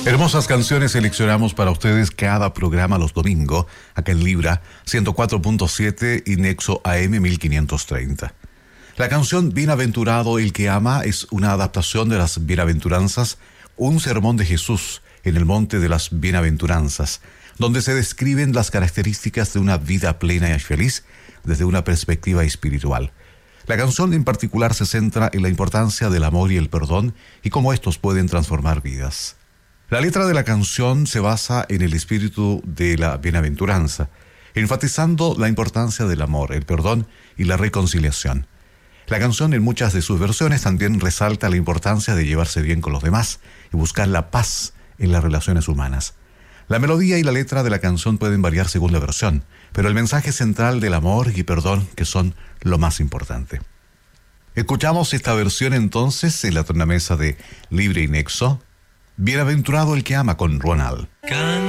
Hermosas canciones seleccionamos para ustedes cada programa los domingos, acá en Libra 104.7 y Nexo AM 1530. La canción Bienaventurado el que ama es una adaptación de las Bienaventuranzas, un sermón de Jesús en el Monte de las Bienaventuranzas, donde se describen las características de una vida plena y feliz desde una perspectiva espiritual. La canción en particular se centra en la importancia del amor y el perdón y cómo estos pueden transformar vidas. La letra de la canción se basa en el espíritu de la bienaventuranza, enfatizando la importancia del amor, el perdón y la reconciliación. La canción en muchas de sus versiones también resalta la importancia de llevarse bien con los demás y buscar la paz en las relaciones humanas. La melodía y la letra de la canción pueden variar según la versión, pero el mensaje central del amor y perdón que son lo más importante. Escuchamos esta versión entonces en la tornamesa de Libre y Nexo. Bienaventurado el que ama con Ronald.